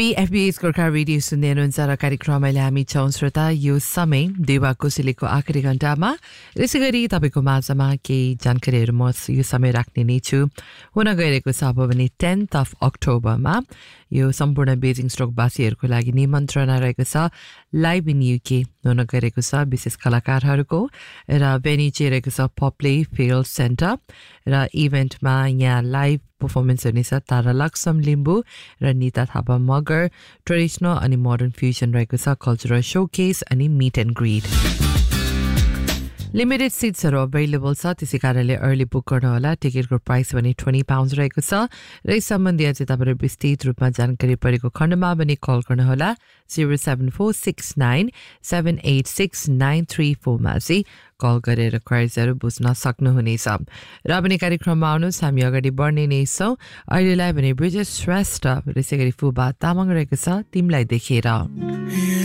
PFB's Gorkha radio सुन्दै हुनुहुन्छ र कार्यक्रम अहिले हामी छौं श्रोता यो समय देवा कोसेलीको आखिरी घण्टामा यसै गरी तपाईको माझमा केही जानकारीहरू म यो समय राख्ने नै छु हुन गइरहेको छ अब भने 10th of अक्टोबरमा यो सम्पूर्ण बेजिङ स्ट्रोकवासीहरूको लागि निमन्त्रणा रहेको छ लाइभ इन युके हुन गइरहेको छ विशेष कलाकारहरूको र भेन्यू चाहिँ रहेको छ पप्ले फिल्ड सेन्टर र इभेन्टमा यहाँ लाइभ performance हुनेछ तारा लक्ष्म लिम्बू र नीता थापा मगर ट्रेडिसनल अनि मोडर्न फ्युजन रहेको छ कल्चरल शोकेस अनि meet and greet limited सिट्सहरू available छ त्यसै कारणले अर्ली बुक गर्न होला टिकटको प्राइस भने £20 रहेको छ र यस सम्बन्धी अझै तपाईहरु विस्तृत रूपमा जानकारी परेको खण्डमा भने कल गर्न होला 07469786934 मा चाहिँ कल गरेर क्वेरीजहरू बुझ्न सक्नुहुनेछ र पनि कार्यक्रममा आउनुहोस् हामी अगाडि बढ्ने नै छौं अहिलेलाई भने ब्रिजेश श्रेष्ठ त्यसै गरी फुबा तामाङ रहेको छ तिमीलाई देखेर